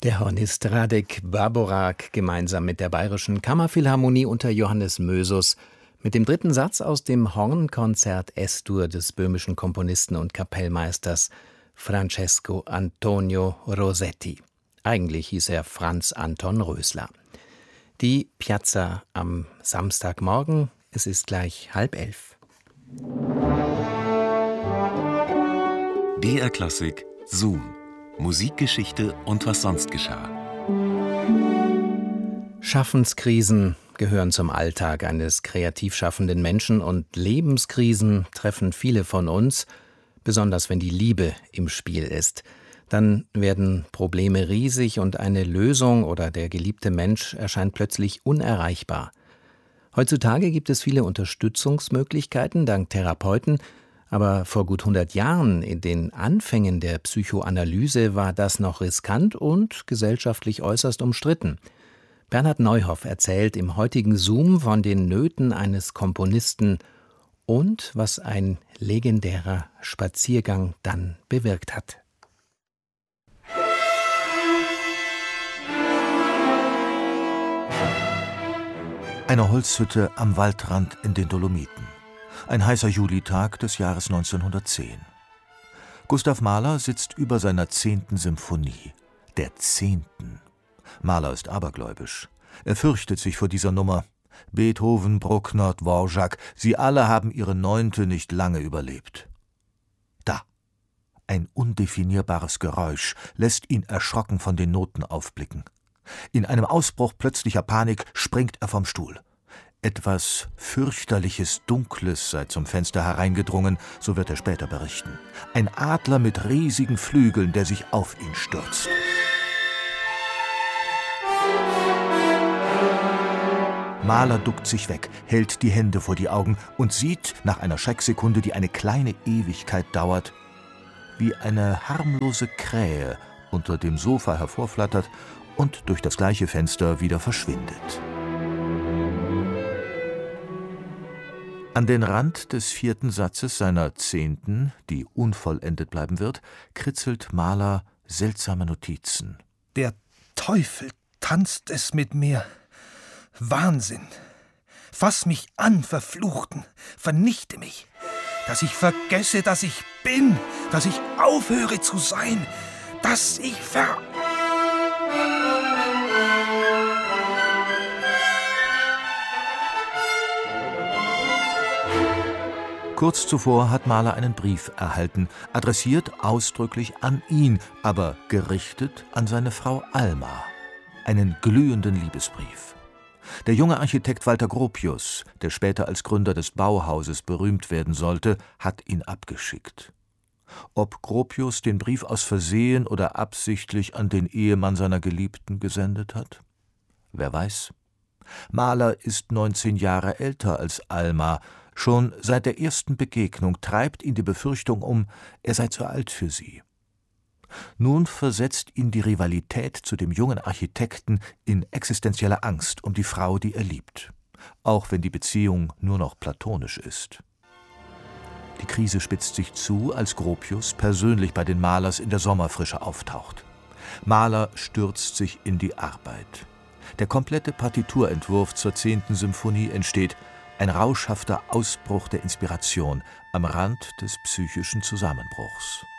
Der Hornist Radek Báborák gemeinsam mit der Bayerischen Kammerphilharmonie unter Johannes Mösus mit dem dritten Satz aus dem Hornkonzert S-Dur des böhmischen Komponisten und Kapellmeisters Francesco Antonio Rosetti. Eigentlich hieß er Franz Anton Rösler. Die Piazza am Samstagmorgen, es ist gleich 10:30. BR Klassik Zoom. Musikgeschichte und was sonst geschah. Schaffenskrisen gehören zum Alltag eines kreativ schaffenden Menschen und Lebenskrisen treffen viele von uns, besonders wenn die Liebe im Spiel ist. Dann werden Probleme riesig und eine Lösung oder der geliebte Mensch erscheint plötzlich unerreichbar. Heutzutage gibt es viele Unterstützungsmöglichkeiten dank Therapeuten, aber vor gut 100 Jahren, in den Anfängen der Psychoanalyse, war das noch riskant und gesellschaftlich äußerst umstritten. Bernhard Neuhoff erzählt im heutigen Zoom von den Nöten eines Komponisten und was ein legendärer Spaziergang dann bewirkt hat. Eine Holzhütte am Waldrand in den Dolomiten. Ein heißer Julitag des Jahres 1910. Gustav Mahler sitzt über seiner 10. Symphonie. Der 10. Mahler ist abergläubisch. Er fürchtet sich vor dieser Nummer. Beethoven, Bruckner, Dvorak, sie alle haben ihre 9. nicht lange überlebt. Da, ein undefinierbares Geräusch lässt ihn erschrocken von den Noten aufblicken. In einem Ausbruch plötzlicher Panik springt er vom Stuhl. Etwas fürchterliches Dunkles sei zum Fenster hereingedrungen, so wird er später berichten. Ein Adler mit riesigen Flügeln, der sich auf ihn stürzt. Mahler duckt sich weg, hält die Hände vor die Augen und sieht, nach einer Schrecksekunde, die eine kleine Ewigkeit dauert, wie eine harmlose Krähe unter dem Sofa hervorflattert und durch das gleiche Fenster wieder verschwindet. An den Rand des 4. Satzes seiner 10., die unvollendet bleiben wird, kritzelt Mahler seltsame Notizen. Der Teufel tanzt es mit mir. Wahnsinn. Fass mich an, Verfluchten, vernichte mich, dass ich vergesse, dass ich bin, dass ich aufhöre zu sein, dass ich Kurz zuvor hat Mahler einen Brief erhalten, adressiert ausdrücklich an ihn, aber gerichtet an seine Frau Alma. Einen glühenden Liebesbrief. Der junge Architekt Walter Gropius, der später als Gründer des Bauhauses berühmt werden sollte, hat ihn abgeschickt. Ob Gropius den Brief aus Versehen oder absichtlich an den Ehemann seiner Geliebten gesendet hat? Wer weiß. Mahler ist 19 Jahre älter als Alma. Schon seit der ersten Begegnung treibt ihn die Befürchtung um, er sei zu alt für sie. Nun versetzt ihn die Rivalität zu dem jungen Architekten in existenzielle Angst um die Frau, die er liebt, auch wenn die Beziehung nur noch platonisch ist. Die Krise spitzt sich zu, als Gropius persönlich bei den Mahlers in der Sommerfrische auftaucht. Mahler stürzt sich in die Arbeit. Der komplette Partiturentwurf zur 10. Symphonie entsteht, ein rauschhafter Ausbruch der Inspiration am Rand des psychischen Zusammenbruchs.